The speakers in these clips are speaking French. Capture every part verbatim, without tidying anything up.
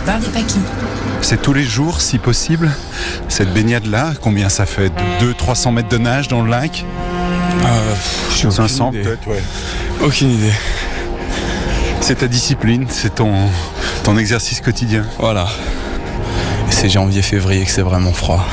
Bar des Paquis. C'est tous les jours, si possible, cette baignade-là? Combien ça fait? deux à trois cents mètres de nage dans le lac? euh, cinq cents idée. peut-être, ouais. Aucune idée. C'est ta discipline, c'est ton, ton exercice quotidien. Voilà. Et c'est janvier-février que c'est vraiment froid.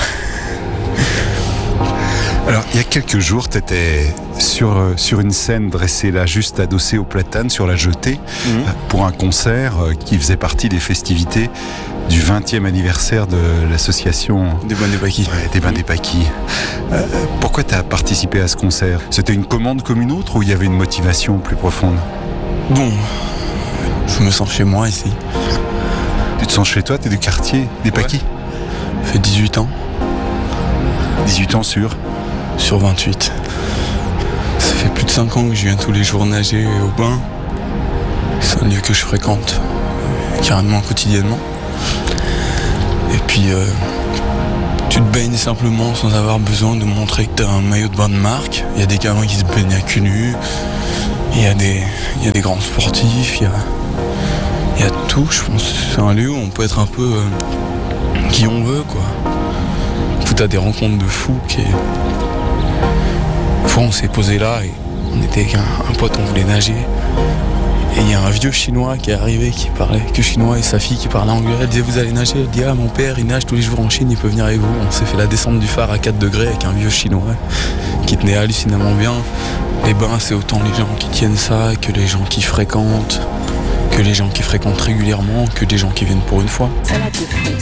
Alors, il y a quelques jours, tu étais sur, euh, sur une scène dressée là, juste adossée au platane, sur la jetée, Mmh. euh, pour un concert euh, qui faisait partie des festivités du vingtième anniversaire de l'association Des bonnes des Paquis. ouais, des Bains des Paquis. Euh, pourquoi tu as participé à ce concert? C'était une commande comme une autre ou il y avait une motivation plus profonde? Bon, je me sens chez moi ici. Tu te sens chez toi? Tu es du quartier des Paquis? Ça fait dix-huit ans dix-huit ans sur sur vingt-huit. Ça fait plus de cinq ans que je viens tous les jours nager au bain. C'est un lieu que je fréquente euh, carrément quotidiennement. Et puis, euh, tu te baignes simplement sans avoir besoin de montrer que tu as un maillot de bain de marque. Il y a des gamins qui se baignent à cul nu. Il y a des, il y a des grands sportifs. Il y a, il y a tout. Je pense que c'est un lieu où on peut être un peu euh, qui on veut, quoi. Où t'as des rencontres de fous qui est... Une fois on s'est posé là et on était avec un, un pote, on voulait nager. Et il y a un vieux chinois qui est arrivé qui parlait que chinois et sa fille qui parlait anglais. Elle disait vous allez nager? Elle dit ah mon père il nage tous les jours en Chine, il peut venir avec vous. On s'est fait la descente du phare à quatre degrés avec un vieux chinois qui tenait hallucinamment bien. Les bains c'est autant les gens qui tiennent ça que les gens qui fréquentent, que les gens qui fréquentent régulièrement, que des gens qui viennent pour une fois. Salade de fruits.